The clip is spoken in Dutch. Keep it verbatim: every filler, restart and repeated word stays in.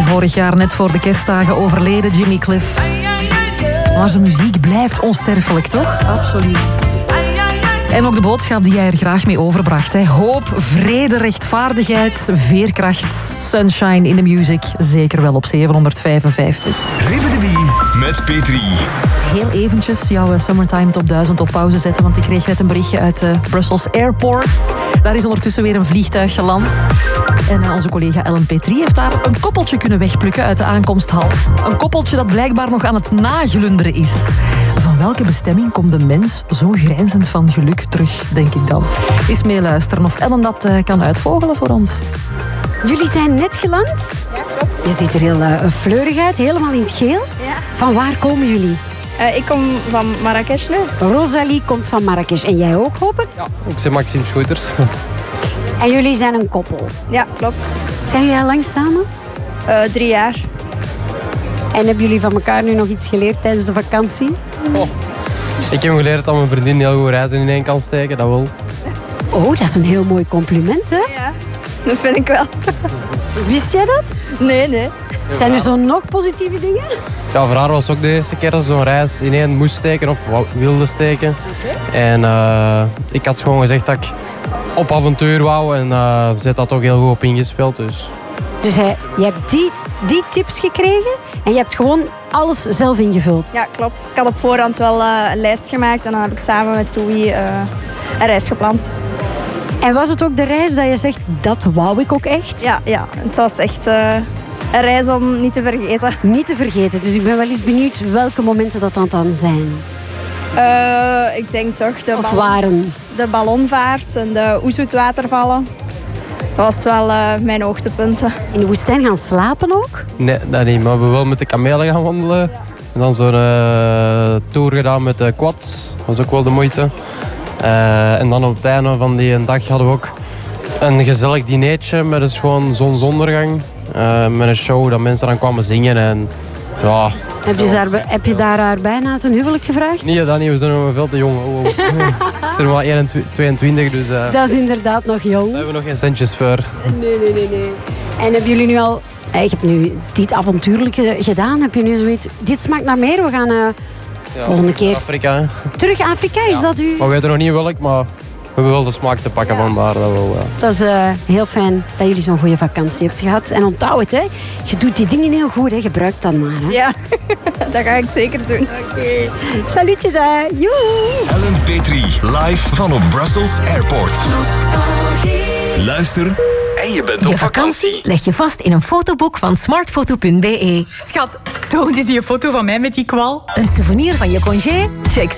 vorig jaar net voor de kerstdagen overleden, Jimmy Cliff. Maar zijn muziek blijft onsterfelijk, toch? Absoluut. En ook de boodschap die hij er graag mee overbracht. Hè. Hoop, vrede, rechtvaardigheid, veerkracht, sunshine in the music. Zeker wel op zevenhonderdvijfenvijftig. Rebbe de Bie met P drie. Heel eventjes jouw Summertime Top duizend op pauze zetten, want ik kreeg net een berichtje uit uh, Brussels Airport. Daar is ondertussen weer een vliegtuig geland. En uh, onze collega Ellen Petrie heeft daar een koppeltje kunnen wegplukken uit de aankomsthal. Een koppeltje dat blijkbaar nog aan het naglunderen is. Van welke bestemming komt de mens zo grijnzend van geluk terug, denk ik dan? Eens meeluisteren of Ellen dat uh, kan uitvogelen voor ons. Jullie zijn net geland? Ja, klopt. Je ziet er heel uh, fleurig uit, helemaal in het geel. Ja. Van waar komen jullie? Uh, ik kom van Marrakesh nu. Rosalie komt van Marrakesh. En jij ook, hoop ik? Ja, ik ben Maxime Schoeters. En jullie zijn een koppel? Ja, klopt. Zijn jullie al lang samen? Uh, drie jaar. En hebben jullie van elkaar nu nog iets geleerd tijdens de vakantie? Oh. Ik heb geleerd dat mijn vriendin heel goed reizen in één kan steken, dat wel. Oh, dat is een heel mooi compliment, hè? Ja, dat vind ik wel. Wist jij dat? Nee, nee. Zijn er zo nog positieve dingen? Ja, voor haar was het ook de eerste keer dat ze zo'n reis in één moest steken of wilde steken. Okay. En uh, ik had gewoon gezegd dat ik op avontuur wou en uh, ze heeft dat toch heel goed op ingespeeld. Dus, dus hij, je hebt die, die tips gekregen en je hebt gewoon alles zelf ingevuld? Ja, klopt. Ik had op voorhand wel uh, een lijst gemaakt en dan heb ik samen met Toei uh, een reis gepland. En was het ook de reis dat je zegt, dat wou ik ook echt? Ja, ja. Het was echt uh, een reis om niet te vergeten. Niet te vergeten, dus ik ben wel eens benieuwd welke momenten dat dan zijn. Uh, ik denk toch de, of ballon, waren. de ballonvaart en de Oezoetwatervallen. Dat was wel uh, mijn hoogtepunten. In de woestijn gaan slapen ook? Nee, dat niet. Maar we hebben wel met de kamelen gaan wandelen. Ja. En dan zo'n uh, tour gedaan met de quads. Dat was ook wel de moeite. Uh, en dan op het einde van die dag hadden we ook een gezellig dinertje met dus gewoon zonsondergang. Uh, met een show dat mensen dan kwamen zingen. En, ja, heb, je daar, heb je daar haar bijna ten huwelijk gevraagd? Nee, dat niet. We zijn nog veel te jong. Oh, oh. Het zijn maar eenentwintig, tweeëntwintig. Dus, uh, dat is inderdaad nog jong. Daar hebben we nog geen centjes voor. Nee, nee, nee. nee. En hebben jullie nu al... Je hebt nu dit avontuurlijke gedaan. Heb je nu zoiets... Dit smaakt naar meer. We gaan uh, ja, volgende keer... Afrika. Hè. Terug Afrika, is ja. dat u? Maar we weten nog niet welk, maar... We hebben wel de smaak te pakken ja. van daar. Dat, wel, ja. dat is uh, heel fijn dat jullie zo'n goede vakantie hebben gehad. En onthoud het, hè. Je doet die dingen heel goed, hè. Gebruik dat maar. Hè. Ja, dat ga ik zeker doen. Oké. Okay. Salutje daar. Joe. Ellen Petrie, live van op Brussels Airport. Nostalgie. Luister en je bent je op vakantie. vakantie. Leg je vast in een fotoboek van smartfoto punt be. Schat, toon eens die foto van mij met die kwal. Een souvenir van je congé? Check